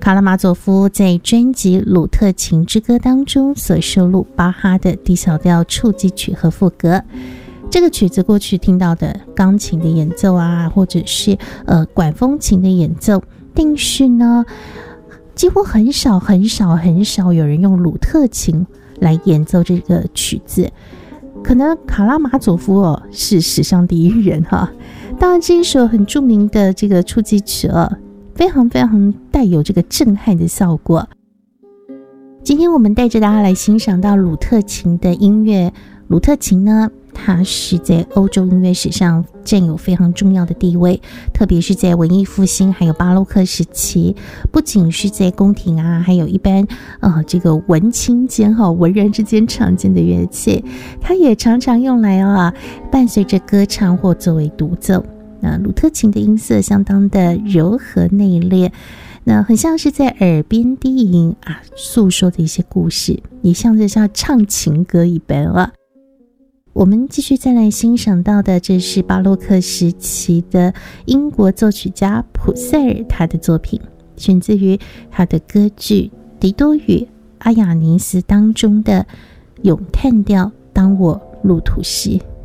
卡拉马佐夫在专辑《鲁特琴之歌》当中所收录巴哈的 D 小调触击曲和赋格。这个曲子过去听到的钢琴的演奏啊，或者是管风琴的演奏，但是呢几乎很少有人用鲁特琴来演奏这个曲子。可能卡拉马佐夫是史上第一人哈。当然这一首很著名的这个触击曲非常带有这个震撼的效果。今天我们带着大家来欣赏到鲁特琴的音乐。鲁特琴呢，它是在欧洲音乐史上占有非常重要的地位，特别是在文艺复兴还有巴洛克时期，不仅是在宫廷啊，还有一般这个文青间文人之间常见的乐器，它也常常用来伴随着歌唱或作为独奏。那鲁特琴的音色相当的柔和内敛，那很像是在耳边低吟诉说的一些故事，也像是像唱情歌一般我们继续再来欣赏到的，这是巴洛克时期的英国作曲家普塞尔他的作品，选自于他的歌剧《狄多与阿雅尼斯》当中的咏叹调《当我路途时》。